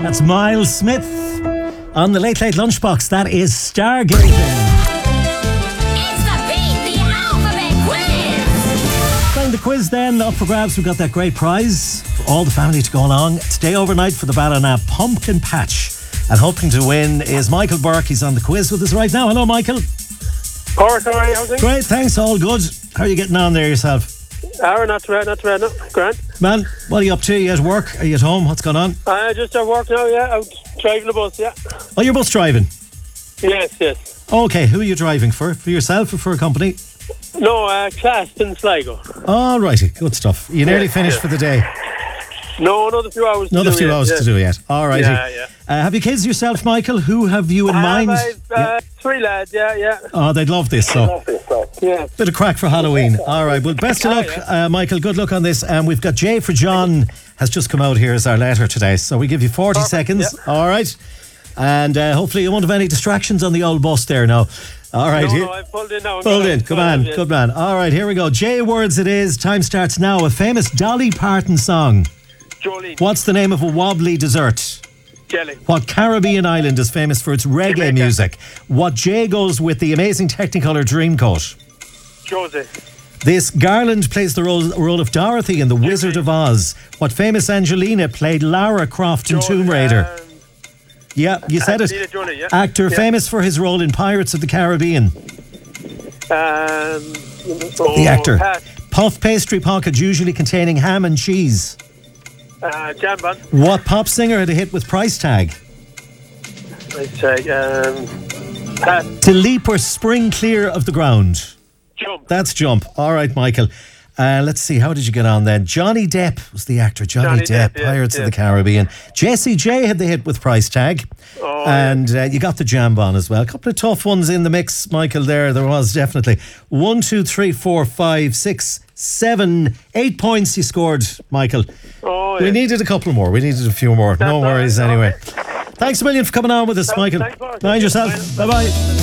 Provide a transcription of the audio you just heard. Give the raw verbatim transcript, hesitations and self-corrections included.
That's Miles Smith on the Late Late Lunchbox. That is Stargazing. It's the Beat the Alphabet Quiz. Playing the quiz then, up for grabs. We've got that great prize for all the family to go along. Stay overnight for the Ballina Pumpkin Patch. And hoping to win is Michael Burke. He's on the quiz with us right now. Hello, Michael. Pork, how are you? How's it? Great, thanks. All good. How are you getting on there yourself? Ah, not too bad, not too bad. No, grand. Man, what are you up to? Are you at work? Are you at home? What's going on? I just at work now, yeah. Out driving the bus, yeah. Oh, you're bus driving? Yes, yes. Okay, who are you driving for? For yourself or for a company? No, uh, class in Sligo. All righty, good stuff. You nearly Yeah, finished yeah. for the day? No, another few hours Another to do few yet, hours yeah. to do yet. All righty. Yeah, yeah. Uh, have you kids yourself, Michael? Who have you in I mind? have, I've, Yeah. uh, three lads, yeah, yeah. Oh, they'd love this, so. Yeah. Bit of crack for Halloween. All right, well, best of Ah, luck, yeah. uh, Michael. Good luck on this. Um, we've got J for John has just come out here as our letter today. So we give you forty Perfect, seconds. yeah. All right. And uh, hopefully you won't have any distractions on the old bus there now. All right. No, here- no, I've pulled in now. I'm Pulled gonna- in. Good man. yeah. Good man. All right, here we go. J words it is. Time starts now. A famous Dolly Parton song. Jolene. What's the name of a wobbly dessert? Jelly. What Caribbean island is famous for its reggae Jamaica. music? What J goes with the amazing Technicolor Dreamcoat? Joseph. This Garland plays the role, role of Dorothy in The Wizard of Oz. What famous Angelina played Lara Croft in Tomb Raider? Um, Yeah, you said Angelina it. Jolie, yeah. Actor Yeah. famous for his role in Pirates of the Caribbean. Um, The actor. Pat. Puff pastry pocket usually containing ham and cheese. Uh, Jamban. What pop singer had a hit with Price Tag? I say, um, Pat. To leap or spring clear of the ground. Jump. That's jump. All right, Michael. Uh, let's see, how did you get on then? Johnny Depp was the actor. Johnny, Johnny Depp, Depp, yeah, Pirates of yeah. the Caribbean. Jessie J had the hit with Price Tag. Oh, and uh, you got the jam on as well. A couple of tough ones in the mix, Michael, there. There was definitely. One, two, three, four, five, six, seven, eight points you scored, Michael. Oh, We yeah. needed a couple more. We needed a few more. That's no all worries right, all anyway. right. Thanks a million for coming on with us, Thanks, Michael. thanks, Mark. Mind yourself. Bye. Bye-bye.